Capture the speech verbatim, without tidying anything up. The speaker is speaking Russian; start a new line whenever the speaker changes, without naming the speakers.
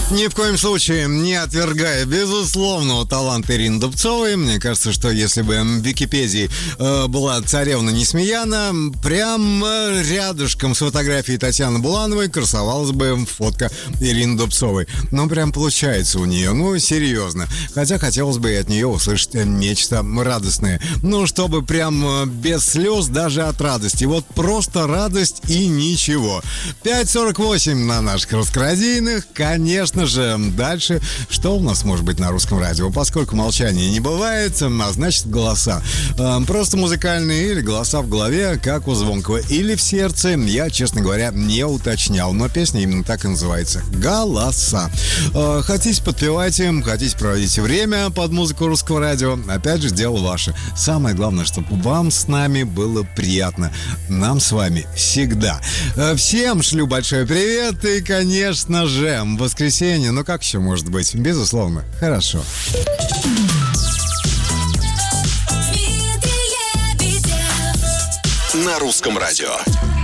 Ни в коем случае не отвергая безусловного таланта Ирины Дубцовой. Мне кажется, что если бы в Википедии э, была царевна Несмеяна, прямо рядышком с фотографией Татьяны Булановой красовалась бы фотка Ирины Дубцовой. Ну, прям получается у нее, ну, серьезно. Хотя хотелось бы и от нее услышать нечто радостное. Ну, чтобы прям без слез даже от радости. Вот просто радость и ничего. пять сорок восемь на наших раскрадийных. Конечно же, дальше что у нас может быть на русском радио? Поскольку молчания не бывает, а значит голоса. Просто музыкальные или голоса в голове, как у Звонкого, или в сердце. Я, честно говоря, не уточнял. Но песня именно так и называется. Голоса. Хотите, подпевайте, хотите, проводите время под музыку русского радио. Опять же, дело ваше. Самое главное, чтобы вам с нами было приятно. Нам с вами всегда. Всем шлю большой привет. И, конечно же, в воскресенье, ну как еще может быть? Безусловно, хорошо.
На русском радио.